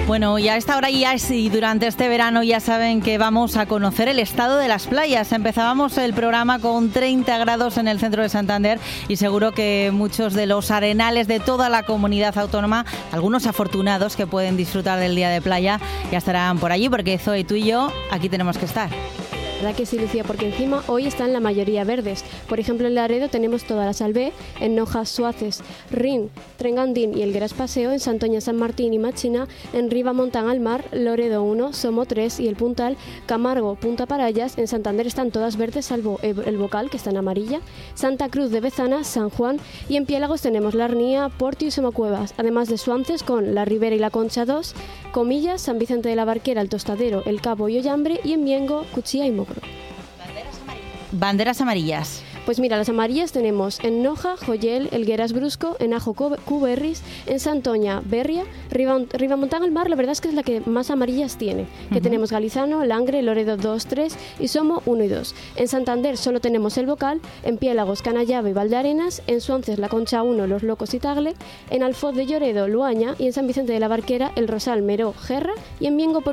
Bueno, y a esta hora y durante este verano ya saben que vamos a conocer el estado de las playas. Empezábamos el programa con 30 grados en el centro de Santander y seguro que muchos de los arenales de toda la comunidad autónoma, algunos afortunados que pueden disfrutar del día de playa, ya estarán por allí porque Zoe, tú y yo aquí tenemos que estar. ¿Verdad que sí, Lucía? Porque encima hoy están la mayoría verdes. Por ejemplo, en Laredo tenemos toda la Salvé, en Nojas, Suaces, Rin, Trengandín y el Gras Paseo, en Santoña, San Martín y Machina, en Riva, Montán al Mar, Loredo 1, Somo 3 y el Puntal, Camargo, Punta Parayas. En Santander están todas verdes salvo el Bocal, que está en amarilla, Santa Cruz de Bezana, San Juan, y en Piélagos tenemos La Arnía, Portio y Somocuevas, además de Suances con La Ribera y La Concha 2, Comillas, San Vicente de la Barquera, El Tostadero, El Cabo y Ollambre, y en Miengo, Cuchilla y Mogro. Banderas amarillas. Pues mira, las amarillas tenemos en Noja, Joyel, Elgueras Brusco, en Ajo, Cuberris, en Santoña, Berria, Ribamontán al Mar, la verdad es que es la que más amarillas tiene, que tenemos Galizano, Langre, Loredo 2, 3 y Somo 1 y 2. En Santander solo tenemos el Bocal, en Piélagos, Canallave y Valdearenas, en Suances, La Concha 1, Los Locos y Tagle, en Alfoz de Lloredo, Luaña y en San Vicente de la Barquera, El Rosal, Meró, Gerra y en Miengo